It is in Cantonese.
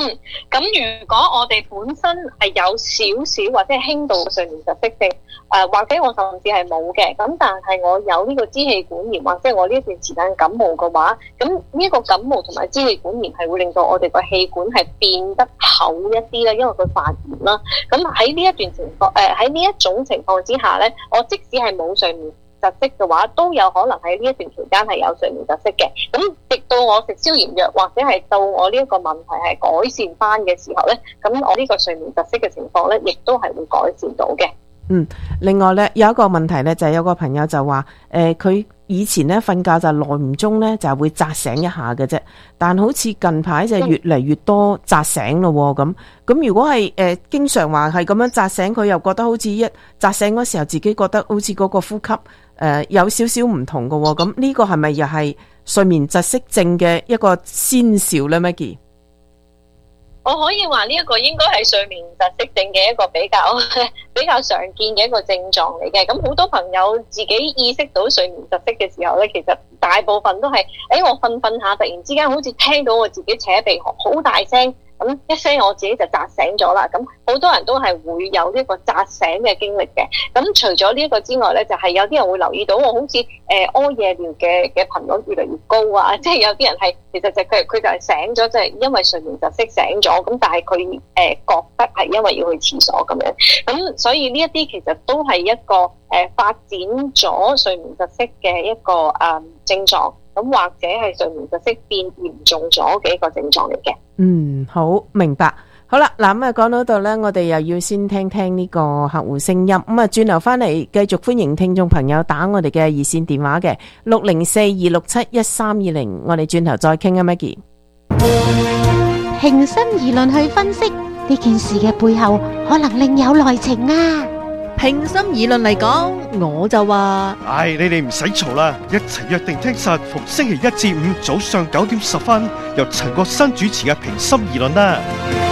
咁如果我哋本身係有少少或者係輕度嘅睡眠窒息症，或者我甚至係冇嘅，咁但係我有呢個支氣管炎，或者我呢一段時間感冒嘅話，咁呢個感冒同埋支氣管炎係會令到我哋個氣管係變得厚一啲啦，因為佢發炎啦。咁喺呢一段情況，喺呢一種情況之下咧，我即使係冇睡眠窒息嘅話，都有可能喺呢一段期間係有睡眠窒息嘅。咁直到我食消炎藥，或者係到我呢一個問題係改善翻嘅時候咧，咁我呢個睡眠窒息嘅情況咧，亦都係會改善到嘅。 另外咧，有一個問題咧，就係有個朋友就話，佢以前咧瞓覺就耐唔中咧就係會扎醒一下嘅啫，但好似近排就越嚟越多扎醒咯喎。咁如果係經常話係咁樣扎醒，佢又覺得好似一扎醒嗰時候自己覺得好似嗰個呼吸有少少唔同嘅喎。咁呢個係咪又係睡眠窒息症嘅一個先兆咧 Maggie？ 我可以話呢一個應該係睡眠窒息症嘅一個比較常見嘅一個症狀嚟嘅。咁好多朋友自己意識到睡眠窒息嘅時候咧，其實大部分都係我瞓下突然之間好似聽到我自己扯鼻鼾好大聲，咁一聲我自己就扎醒咗啦。咁好多人都係會有呢個扎醒嘅經歷嘅。咁除咗呢一個之外咧，就係有啲人會留意到我好似屙夜尿嘅頻率越嚟越高啊！即係有啲人係其實佢就係醒咗，即係因為睡眠窒息醒咗。咁但係佢覺得係因為要去廁所咁樣。咁所以呢一啲其實都係一個發展咗睡眠窒息嘅一個症狀。咁或者係睡眠窒息變嚴重咗嘅一個症狀嚟嘅。 好明白。好啦，嗱咁啊講到度呢，我哋又要先聽聽呢個客戶聲音。咁啊轉頭翻嚟繼續歡迎聽眾朋友打我哋嘅熱線電話嘅604-267-1320，我哋轉頭再傾啊 Maggie。 平心而論去分析呢件事嘅背後，可能另有內情啊！ 平心而論嚟講，我就話， 你哋唔使嘈啦，一齊約定聽實逢星期一至五早上9點10分，由陳國新主持嘅平心而論啦。